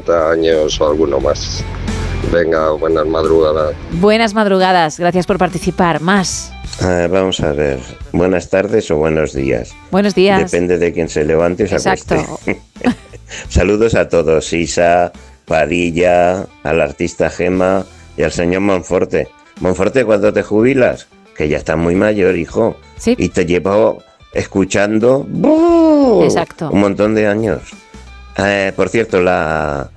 50 años o alguno más. Venga, buenas madrugadas. Buenas madrugadas, gracias por participar. Más. Vamos a ver, buenas tardes o buenos días. Buenos días. Depende de quién se levante y se acueste. Exacto. Saludos a todos, Isa, Padilla, al artista Gema y al señor Monforte. Monforte, ¿cuándo te jubilas? Que ya estás muy mayor, hijo. Sí. Y te llevo escuchando Exacto. un montón de años. Por cierto, la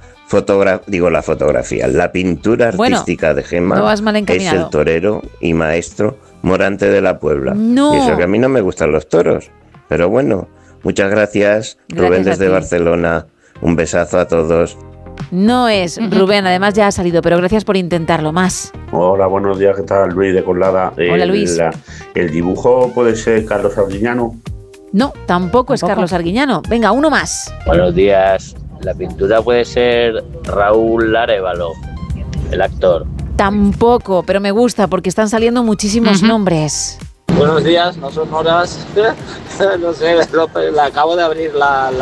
fotografía, la pintura artística de Gema no vas mal es encaminado. el torero y maestro Morante de la Puebla. No. Y eso que a mí no me gustan los toros. Pero bueno, muchas gracias. Rubén desde Barcelona. Un besazo a todos. No es Rubén, además ya ha salido, pero gracias por intentarlo. Más. Hola, buenos días, ¿qué tal? Luis de Colada. Hola, Luis. ¿El dibujo puede ser Carlos Arguiñano? No, tampoco es Carlos Arguiñano. Venga, uno más. Buenos días. La pintura puede ser Raúl Arévalo, el actor. Tampoco, pero me gusta porque están saliendo muchísimos nombres. Buenos días, no son horas. No sé, la acabo de abrir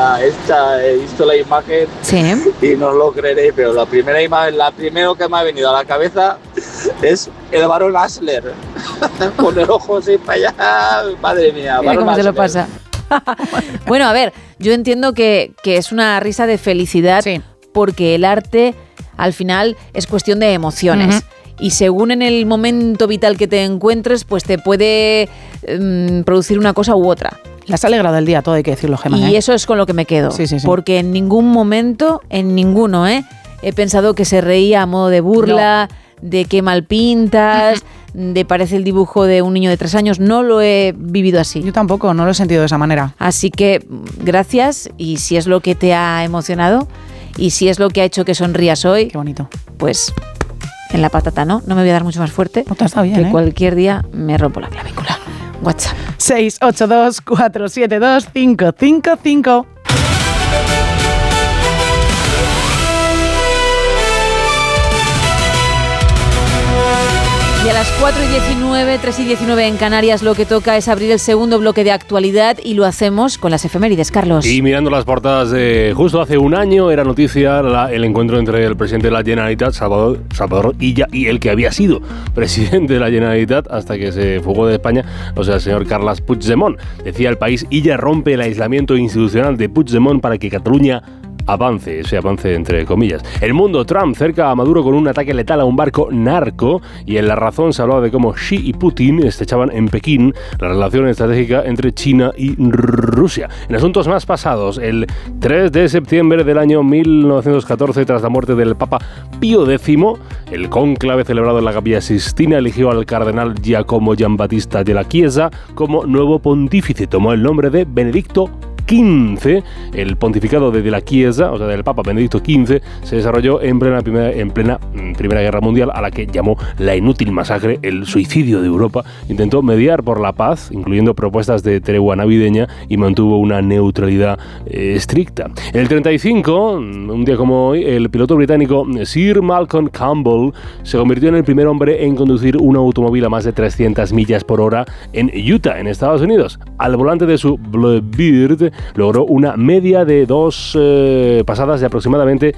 he visto la imagen y no lo creeré, pero la primero que me ha venido a la cabeza es el Barón Asler. Con el ojo así para allá, madre mía. Mira cómo se lo pasa. Bueno, a ver, yo entiendo que es una risa de felicidad porque el arte al final es cuestión de emociones. Y según en el momento vital que te encuentres, pues te puede producir una cosa u otra. Le has alegrado el día todo, hay que decirlo, Gemma. Y eso es con lo que me quedo. Sí. Porque en ningún momento, en ninguno, he pensado que se reía a modo de burla, de qué mal pintas, de parece el dibujo de un niño de 3 años. No lo he vivido así. Yo tampoco, no lo he sentido de esa manera. Así que gracias, y si es lo que te ha emocionado y si es lo que ha hecho que sonrías hoy, qué bonito. Pues en la patata no me voy a dar mucho más fuerte. No, está bien, que cualquier día me rompo la clavícula. WhatsApp 682 472 555. Y a las 4:19, 3:19 en Canarias, lo que toca es abrir el segundo bloque de actualidad y lo hacemos con las efemérides, Carlos. Y mirando las portadas de justo hace un año, era noticia el encuentro entre el presidente de la Generalitat, Salvador Illa, y el que había sido presidente de la Generalitat hasta que se fugó de España, o sea, el señor Carles Puigdemont. Decía el País, Illa rompe el aislamiento institucional de Puigdemont para que Cataluña avance, ese avance entre comillas. El Mundo, Trump cerca a Maduro con un ataque letal a un barco narco, y en La Razón se hablaba de cómo Xi y Putin estrechaban en Pekín la relación estratégica entre China y Rusia. En asuntos más pasados, el 3 de septiembre del año 1914, tras la muerte del Papa Pío X, el cónclave celebrado en la Capilla Sistina eligió al cardenal Giacomo Giambattista della Chiesa como nuevo pontífice. Tomó el nombre de Benedicto XV. El pontificado de la Chiesa, o sea, del Papa Benedicto XV, se desarrolló en plena Primera Guerra Mundial, a la que llamó la inútil masacre, el suicidio de Europa. Intentó mediar por la paz, incluyendo propuestas de tregua navideña, y mantuvo una neutralidad estricta. En el 35, un día como hoy, el piloto británico Sir Malcolm Campbell se convirtió en el primer hombre en conducir un automóvil a más de 300 millas por hora en Utah, en Estados Unidos. Al volante de su Bluebird logró una media de 2 pasadas de aproximadamente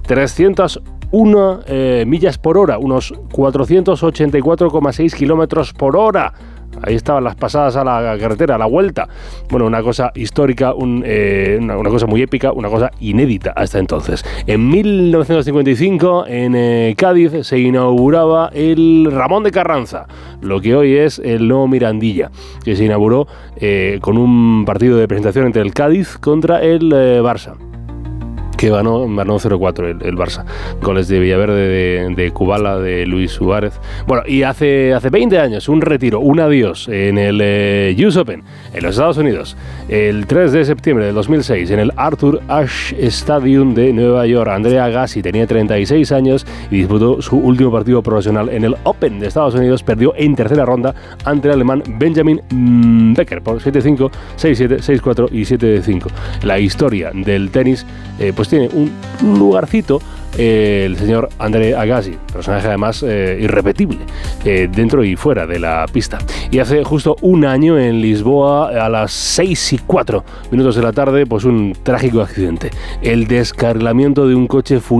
301 millas por hora, unos 484,6 kilómetros por hora. Ahí estaban las pasadas a la carretera, a la vuelta. Bueno, una cosa histórica, una cosa muy épica, una cosa inédita hasta entonces. En 1955, en Cádiz, se inauguraba el Ramón de Carranza, lo que hoy es el nuevo Mirandilla, que se inauguró con un partido de presentación entre el Cádiz contra el Barça, que ganó 0-4 el Barça. Goles de Villaverde, de Kubala, de Luis Suárez. Bueno, y hace 20 años, un retiro, un adiós en el US Open, en los Estados Unidos. El 3 de septiembre de 2006, en el Arthur Ashe Stadium de Nueva York, Andrea Agassi tenía 36 años y disputó su último partido profesional en el Open de Estados Unidos. Perdió en tercera ronda ante el alemán Benjamin Becker por 7-5, 6-7, 6-4 y 7-5. La historia del tenis, pues tiene un lugarcito el señor André Agassi, personaje además irrepetible dentro y fuera de la pista. Y hace justo un año, en Lisboa, a las 6:04 de la tarde, pues un trágico accidente. El descarrilamiento de un coche